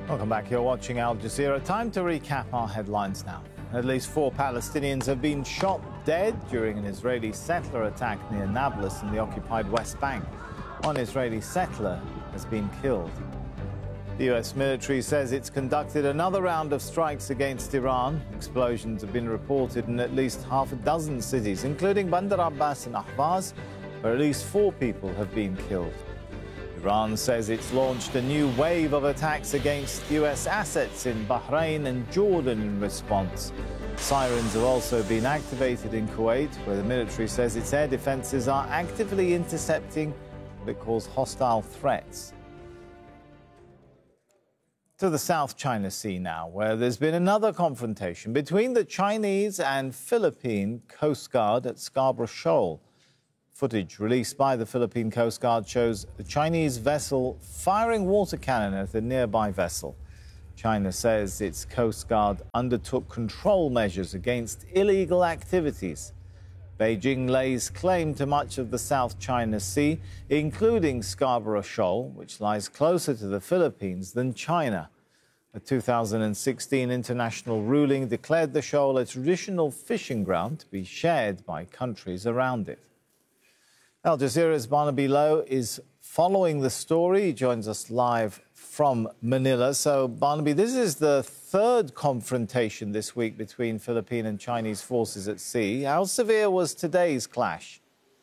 Welcome back. You're watching Al Jazeera. Time to recap our headlines now. At least 4 Palestinians have been shot dead during an Israeli settler attack near Nablus in the occupied West Bank. One Israeli settler has been killed. The U.S. military says it's conducted another round of strikes against Iran. Explosions have been reported in at least half a dozen cities, including Bandar Abbas and Ahvaz, where at least 4 people have been killed. Iran says it's launched a new wave of attacks against U.S. assets in Bahrain and Jordan in response. Sirens have also been activated in Kuwait, where the military says its air defenses are actively intercepting what it calls hostile threats. To the South China Sea now, where there's been another confrontation between the Chinese and Philippine Coast Guard at Scarborough Shoal. Footage released by the Philippine Coast Guard shows a Chinese vessel firing water cannon at a nearby vessel. China says its Coast Guard undertook control measures against illegal activities. Beijing lays claim to much of the South China Sea, including Scarborough Shoal, which lies closer to the Philippines than China. A 2016 international ruling declared the shoal a traditional fishing ground to be shared by countries around it. Al Jazeera's Barnaby Lowe is following the story. He joins us live from Manila. So, Barnaby, this is the third confrontation this week between Philippine and Chinese forces at sea. How severe was today's clash?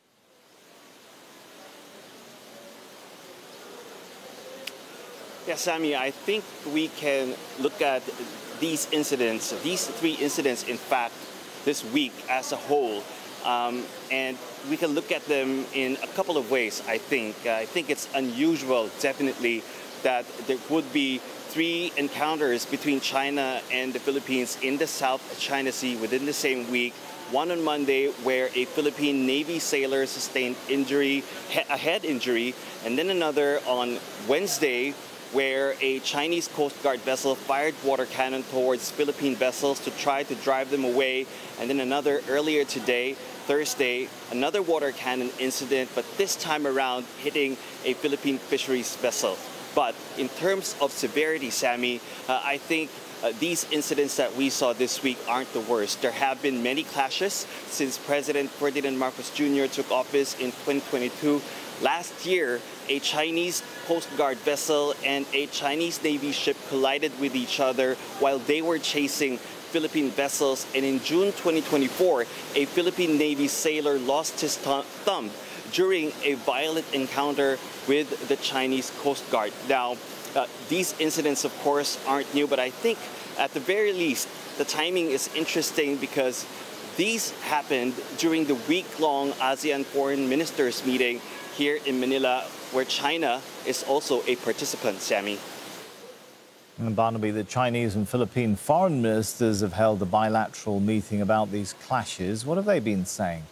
Yeah, Sammy, I think we can look at these incidents, these 3 incidents, in fact, this week as a whole. And we can look at them in a couple of ways, I think. I think it's unusual, definitely, that there would be 3 encounters between China and the Philippines in the South China Sea within the same week. One on Monday, where a Philippine Navy sailor sustained a head injury, and then another on Wednesday, where a Chinese Coast Guard vessel fired water cannon towards Philippine vessels to try to drive them away. And then another earlier today, Thursday, another water cannon incident, but this time around hitting a Philippine fisheries vessel. But in terms of severity, Sammy, I think these incidents that we saw this week aren't the worst. There have been many clashes since President Ferdinand Marcos Jr. took office in 2022. Last year, a Chinese Coast Guard vessel and a Chinese Navy ship collided with each other while they were chasing Philippine vessels. And in June 2024, a Philippine Navy sailor lost his thumb during a violent encounter with the Chinese Coast Guard. Now, these incidents, of course, aren't new, but I think at the very least, the timing is interesting because these happened during the week-long ASEAN Foreign Ministers meeting here in Manila, where China is also a participant, Sammy. And Barnaby, the Chinese and Philippine foreign ministers have held a bilateral meeting about these clashes. What have they been saying?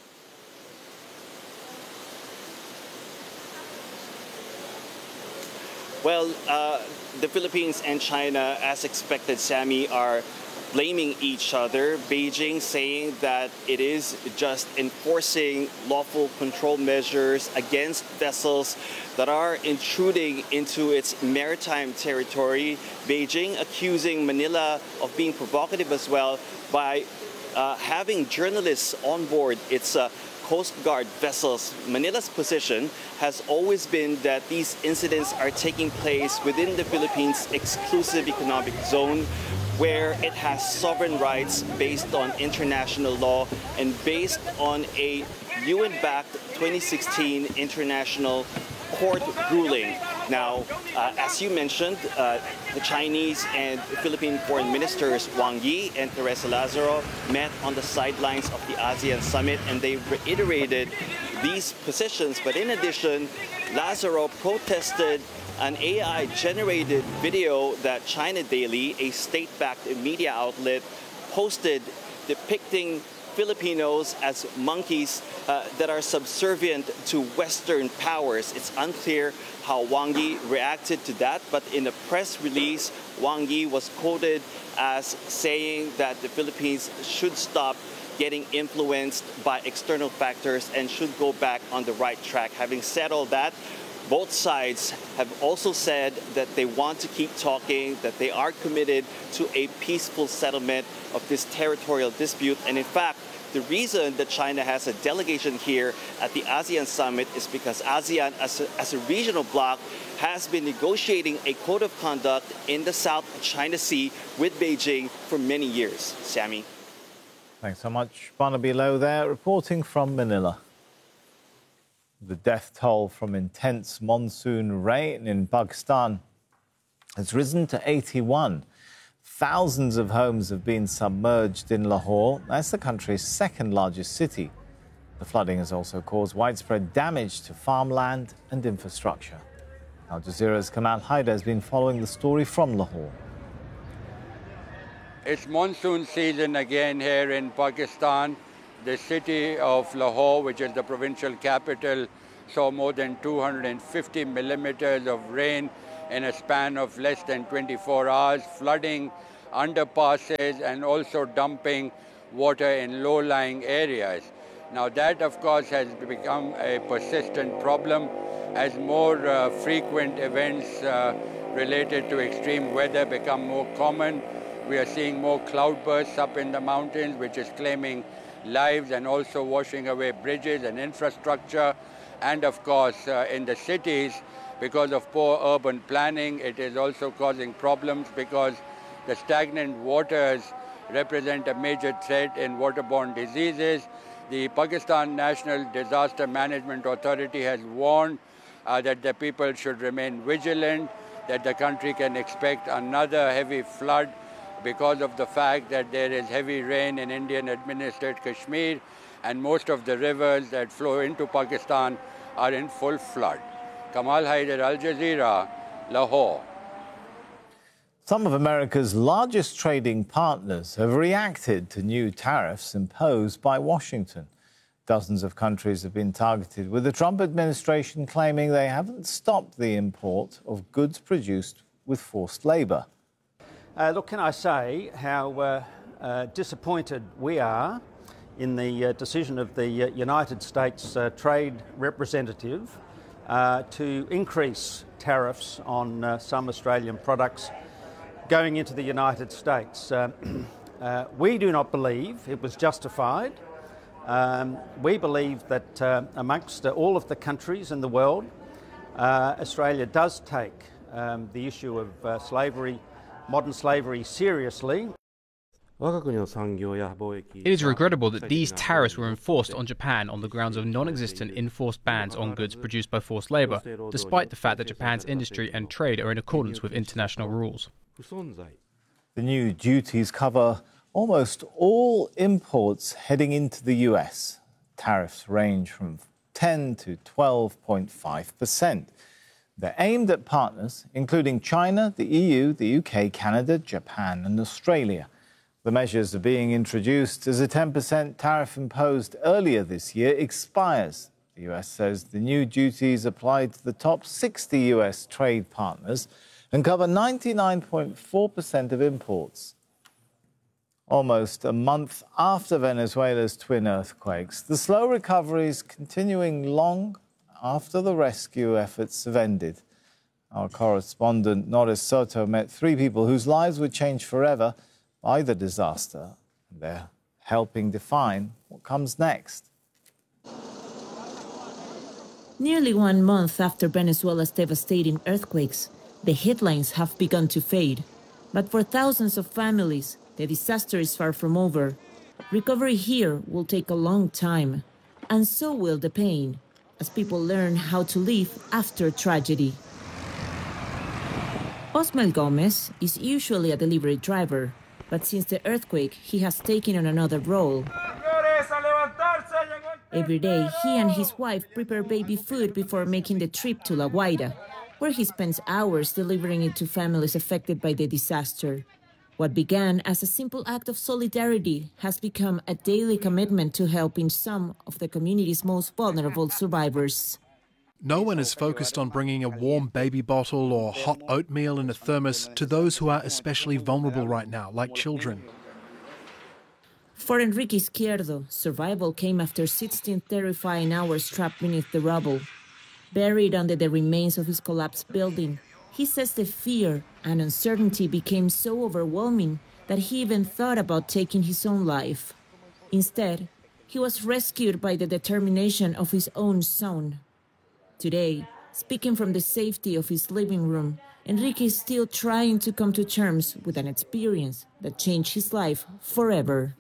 Well, the Philippines and China, as expected, Sammy, are blaming each other. Beijing saying that it is just enforcing lawful control measures against vessels that are intruding into its maritime territory. Beijing accusing Manila of being provocative as well by having journalists on board its Coast Guard vessels. Manila's position has always been that these incidents are taking place within the Philippines' exclusive economic zone, where it has sovereign rights based on international law and based on a UN-backed 2016 international court ruling. Now, as you mentioned, the Chinese and Philippine foreign ministers Wang Yi and Teresa Lazaro met on the sidelines of the ASEAN summit, and they reiterated these positions. But in addition, Lazaro protested an AI-generated video that China Daily, a state-backed media outlet, posted depicting Filipinos as monkeys that are subservient to Western powers. It's unclear how Wang Yi reacted to that, but in a press release, Wang Yi was quoted as saying that the Philippines should stop getting influenced by external factors and should go back on the right track. Having said all that, Both sides have also said that they want to keep talking, that they are committed to a peaceful settlement of this territorial dispute. And in fact, the reason that China has a delegation here at the ASEAN summit is because ASEAN, as a regional bloc, has been negotiating a code of conduct in the South China Sea with Beijing for many years. Sammy. Thanks so much. Barnaby Lowe there, reporting from Manila. The death toll from intense monsoon rain in Pakistan has risen to 81. Thousands of homes have been submerged in Lahore. That's the country's second largest city. The flooding has also caused widespread damage to farmland and infrastructure. Al Jazeera's Kamal Haider has been following the story from Lahore. It's monsoon season again here in Pakistan. The city of Lahore, which is the provincial capital, saw more than 250 millimeters of rain in a span of less than 24 hours, flooding underpasses and also dumping water in low-lying areas. Now that, of course, has become a persistent problem as more frequent events related to extreme weather become more common. We are seeing more cloudbursts up in the mountains, which is claiming lives and also washing away bridges and infrastructure. And of course, in the cities, because of poor urban planning, it is also causing problems because the stagnant waters represent a major threat in waterborne diseases. The Pakistan National Disaster Management Authority has warned that the people should remain vigilant, that the country can expect another heavy flood because of the fact that there is heavy rain in Indian-administered Kashmir, and most of the rivers that flow into Pakistan are in full flood. Kamal Haider, Al Jazeera, Lahore. Some of America's largest trading partners have reacted to new tariffs imposed by Washington. Dozens of countries have been targeted, with the Trump administration claiming they haven't stopped the import of goods produced with forced labour. Look, can I say how disappointed we are in the decision of the United States Trade Representative to increase tariffs on some Australian products going into the United States. We do not believe it was justified. We believe that amongst all of the countries in the world, Australia does take the issue of slavery, modern slavery, seriously. It is regrettable that these tariffs were enforced on Japan on the grounds of non-existent enforced bans on goods produced by forced labour, despite the fact that Japan's industry and trade are in accordance with international rules. The new duties cover almost all imports heading into the US. Tariffs range from 10 to 12.5%. They're aimed at partners including China, the EU, the UK, Canada, Japan and Australia. The measures are being introduced as a 10% tariff imposed earlier this year expires. The US says the new duties apply to the top 60 US trade partners and cover 99.4% of imports. Almost a month after Venezuela's twin earthquakes, the slow recovery is continuing long after the rescue efforts have ended. Our correspondent Norris Soto met three people whose lives were changed forever by the disaster. They're helping define what comes next. Nearly 1 month after Venezuela's devastating earthquakes, the headlines have begun to fade. But for thousands of families, the disaster is far from over. Recovery here will take a long time, and so will the pain, as people learn how to live after tragedy. Osmel Gomez is usually a delivery driver, but since the earthquake, he has taken on another role. Every day, he and his wife prepare baby food before making the trip to La Guaira, where he spends hours delivering it to families affected by the disaster. What began as a simple act of solidarity has become a daily commitment to helping some of the community's most vulnerable survivors. No one is focused on bringing a warm baby bottle or hot oatmeal in a thermos to those who are especially vulnerable right now, like children. For Enrique Izquierdo, survival came after 16 terrifying hours trapped beneath the rubble. Buried under the remains of his collapsed building, he says the fear and uncertainty became so overwhelming that he even thought about taking his own life. Instead, he was rescued by the determination of his own son. Today, speaking from the safety of his living room, Enrique is still trying to come to terms with an experience that changed his life forever.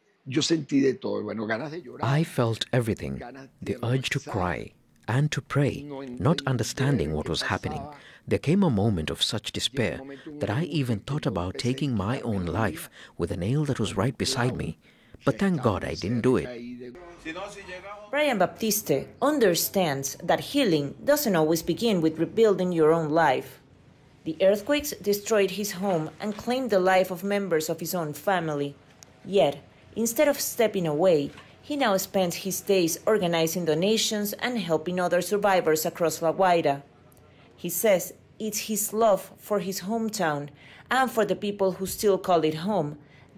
I felt everything, the urge to cry and to pray, not understanding what was happening. There came a moment of such despair that I even thought about taking my own life with a nail that was right beside me. But thank God I didn't do it. Brian Baptiste understands that healing doesn't always begin with rebuilding your own life. The earthquakes destroyed his home and claimed the life of members of his own family. Yet, instead of stepping away, he now spends his days organizing donations and helping other survivors across La Guaira. He says it's his love for his hometown and for the people who still call it home